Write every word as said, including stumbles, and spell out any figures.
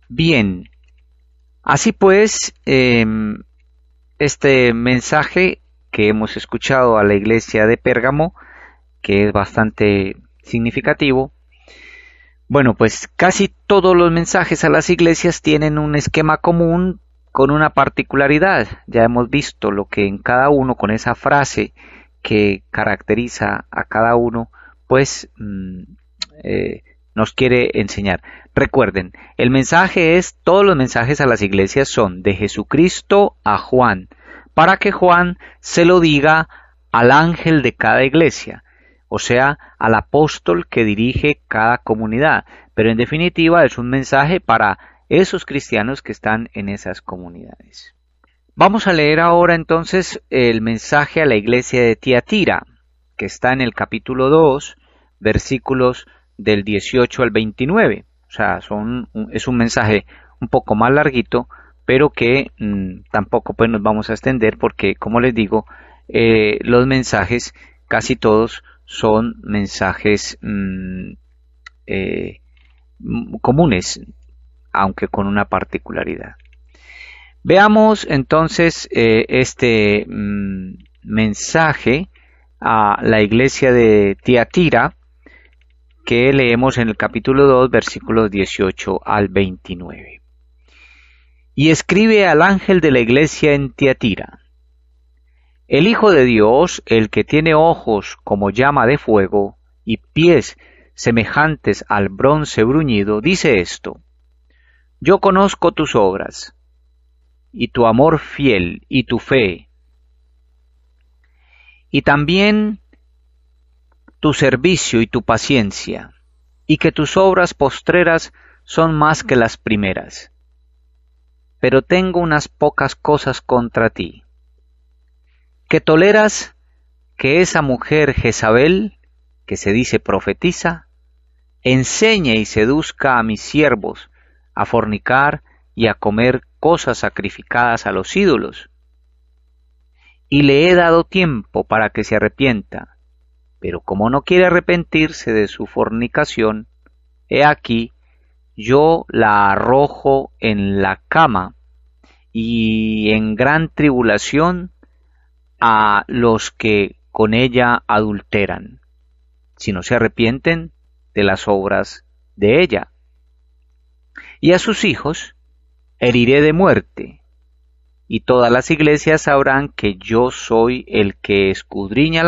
Bien, así pues, em, este mensaje que hemos escuchado a la iglesia de Pérgamo, que es bastante significativo, bueno, pues casi todos los mensajes a las iglesias tienen un esquema común con una particularidad. Ya hemos visto lo que en cada uno, con esa frase que caracteriza a cada uno, pues mm, eh, nos quiere enseñar. Recuerden, el mensaje es, todos los mensajes a las iglesias son de Jesucristo a Juan, para que Juan se lo diga al ángel de cada iglesia, o sea, al apóstol que dirige cada comunidad. Pero en definitiva es un mensaje para esos cristianos que están en esas comunidades. Vamos a leer ahora entonces el mensaje a la iglesia de Tiatira, que está en el capítulo dos, versículos del dieciocho al veintinueve. O sea, son, es un mensaje un poco más larguito, pero que mmm, tampoco pues nos vamos a extender porque, como les digo, eh, los mensajes casi todos son mensajes mmm, eh, comunes, aunque con una particularidad. Veamos entonces eh, este mmm, mensaje a la iglesia de Tiatira que leemos en el capítulo dos, versículos dieciocho al veintinueve. Y escribe al ángel de la iglesia en Tiatira: El Hijo de Dios, el que tiene ojos como llama de fuego y pies semejantes al bronce bruñido, dice esto: Yo conozco tus obras, y tu amor fiel, y tu fe, y también tu servicio y tu paciencia, y que tus obras postreras son más que las primeras. Pero tengo unas pocas cosas contra ti, que toleras que esa mujer Jezabel, que se dice profetiza, enseñe y seduzca a mis siervos a fornicar y a comer cosas sacrificadas a los ídolos. Y le he dado tiempo para que se arrepienta, pero como no quiere arrepentirse de su fornicación, he aquí, yo la arrojo en la cama y en gran tribulación a los que con ella adulteran, si no se arrepienten de las obras de ella. Y a sus hijos heriré de muerte, y todas las iglesias sabrán que yo soy el que escudriña